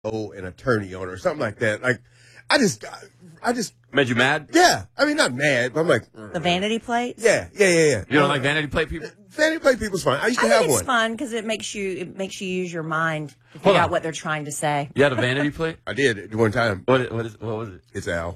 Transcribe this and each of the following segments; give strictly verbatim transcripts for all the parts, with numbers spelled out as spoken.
owe an attorney on her or something like that. Like, I just, I just. Made you mad? Yeah. I mean, not mad, but I'm like. The vanity plates? Yeah, yeah, yeah, yeah. You don't like vanity plate people? Vanity plate people's fine. I used to I have think it's one. fun because it makes you it makes you use your mind to Hold figure on. out what they're trying to say. You had a vanity plate? I did at one time. What, what, is, what was it? It's Al.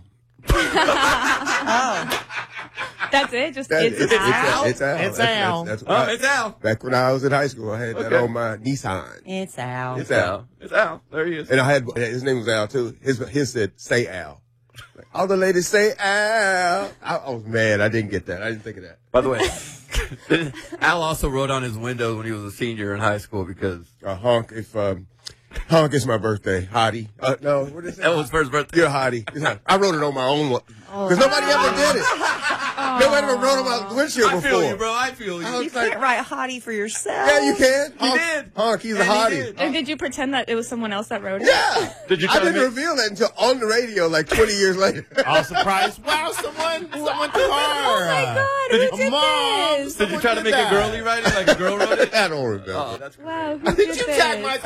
Oh. That's it? Just That- it's, it's, Al? it's Al. It's That's- Al. That's, that's, Oh, I- it's Al. Back when I was in high school, I had that Okay. on my Nissan. It's Al. It's Al. It's Al. There he is. And I had, his name was Al too. His, his said, say Al. Like, all the ladies say Al. I, I was mad. I didn't get that. I didn't think of that. By the way, Al also wrote on his window when he was a senior in high school because A honk if, um, honk is my birthday. Hottie. Uh, no, what is it? that was his first birthday. You're a hottie. It's not- I wrote it on my own one. Because nobody ever did it. Nobody ever wrote on my windshield I before. feel you, bro. I feel you. I You was like, can't write hottie for yourself. yeah, you can. He Honk, did. Honk, he's a And he hottie. did. And did you pretend that it was someone else that wrote it? Yeah. Did you try I to didn't make- reveal that until on the radio like twenty years later. All surprised. Wow, someone, someone to her. Oh my God, Did who you- did Mom, this? Did you try to Someone make did a girly that. write it like a girl wrote it? I don't remember. Oh, that's great. Wow, who Did did you this? tag my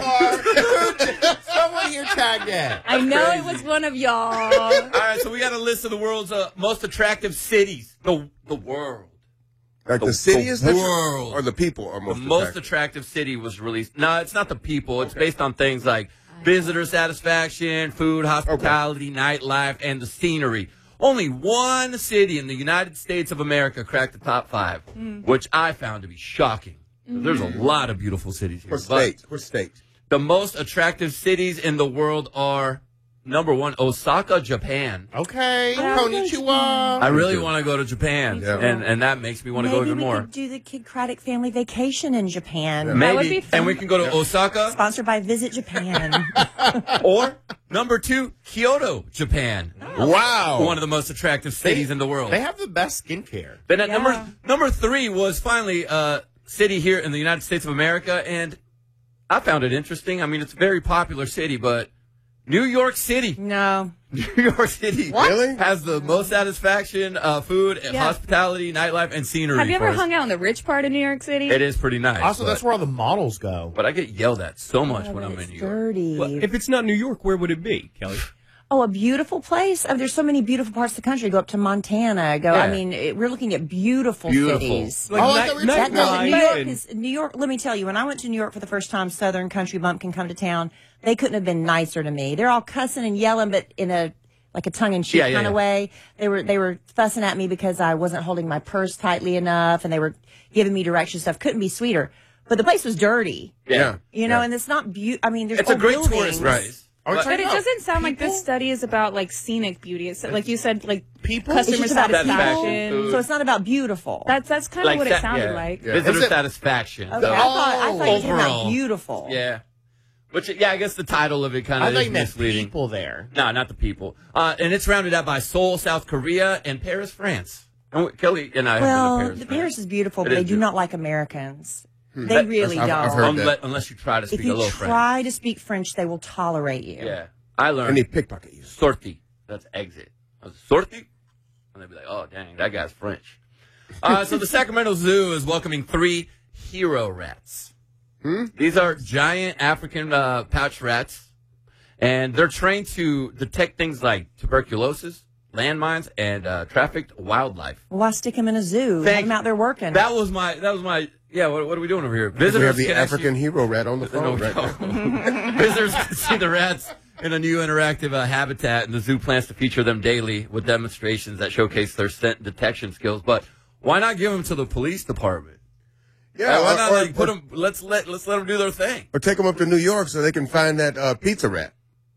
car? Someone here tagged that. I know it was one of y'all. All right, so we got a list of the world's uh, most attractive cities. The the world. Like the, The- city the is the world. or the people are The most most attractive. attractive city was released. No, it's not the people. It's based on things like visitor satisfaction, food, hospitality, nightlife, and the scenery. Only one city in the United States of America cracked the top five, which I found to be shocking. There's a lot of beautiful cities here. What but state? What state? The most attractive cities in the world are, number one, Osaka, Japan. Okay, Yeah. konnichiwa. I really want to go to Japan, Yeah. and, and that makes me want to Maybe go even we more. could do the Kid Craddock family vacation in Japan. Maybe. That would be fun. And we can go to Osaka. Sponsored by Visit Japan. Or number two, Kyoto, Japan. Wow. One of the most attractive cities in the world. They have the best skincare. Then at Yeah. number number three was finally a city here in the United States of America, and I found it interesting. I mean, it's a very popular city, but New York City. No. New York City Really? has the most satisfaction, uh, food, Yeah. hospitality, nightlife, and scenery. Have you for ever us. hung out in the rich part of New York City? It is pretty nice. Also, but, that's where all the models go. but I get yelled at so much Oh, when but I'm in it's New York. dirty. If it's not New York, where would it be, Kelly? Oh, a beautiful place. Oh, there's so many beautiful parts of the country. Go up to Montana. Go. I Yeah. mean, it, we're looking at beautiful, Beautiful. cities. Like Oh, I night, thought we were night talking That, about no, life New York and- is New York. Let me tell you, when I went to New York for the first time, Southern Country Bumpkin come to town. They couldn't have been nicer to me. They're all cussing and yelling, but in a like a tongue in cheek Yeah, yeah, kind of yeah. way. They were they were fussing at me because I wasn't holding my purse tightly enough, and they were giving me direction stuff. Couldn't be sweeter. But the place was dirty, Yeah. you know, Yeah. and it's not beautiful. I mean, there's It's a old great buildings. tourist place. Are we But- talking But it about doesn't sound like this people? study is about like scenic beauty. It's like you said, like People? It's customer just about satisfaction. people. So it's not about beautiful. That's that's kind of Like what it that- sounded yeah. like. Yeah. Visitor Is it- satisfaction. Okay, So- I thought I thought you came Overall. out beautiful. Yeah. Which, yeah, I guess the title of it kind I of thought is you meant misleading. people there. No, not the people. Uh, and it's rounded out by Seoul, South Korea, and Paris, France. And we- Kelly and I have Well, been to Paris. the France. Paris is beautiful, It but is they do beautiful. not like Americans. They That- really I've- don't. I've heard Unless, that. unless you try to speak If a you little French. try to speak French, they will tolerate you. Yeah. I learned And they pickpocket you. sortie. That's exit. I was sortie? And they'd be like, oh, dang, that guy's French. Uh, so the Sacramento Zoo is welcoming three hero rats. Hmm? These are giant African uh, pouch rats. And they're trained to detect things like tuberculosis, landmines, and uh, trafficked wildlife. Why stick them in a zoo? Thank- Have them out there working. That was my, that was my, yeah, what, what are we doing over here? We Visitors have the can African actually- hero rat on the No, phone right now. no. Visitors can see the rats in a new interactive uh, habitat, and the zoo plans to feature them daily with demonstrations that showcase their scent detection skills. But why not give them to the police department? Yeah, why or, not or, like, put or- them? Let's let let's let them do their thing. or take them up to New York so they can find that uh, pizza rat.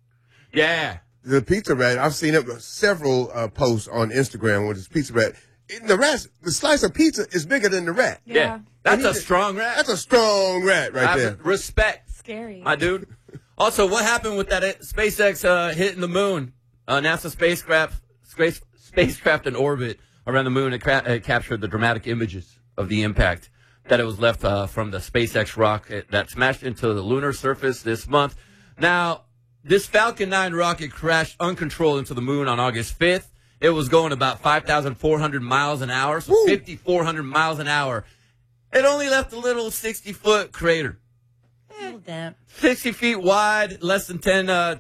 Yeah, The pizza rat, I've seen it several uh, posts on Instagram with this pizza rat. And the rat, the slice of pizza is bigger than the rat. yeah, Yeah. that's And a he- strong rat. That's a strong rat right I- there. Respect, Scary. my dude. Also, what happened with that uh, SpaceX uh, hitting the moon? Uh, NASA spacecraft, space, spacecraft in orbit around the moon, it, cra- it captured the dramatic images of the impact that it was left uh, from the SpaceX rocket that smashed into the lunar surface this month. Now, this Falcon nine rocket crashed uncontrolled into the moon on August fifth. It was going about five thousand four hundred miles an hour, so Woo. five thousand four hundred miles an hour. It only left a little sixty-foot crater. Little dent. sixty feet wide, less than ten uh,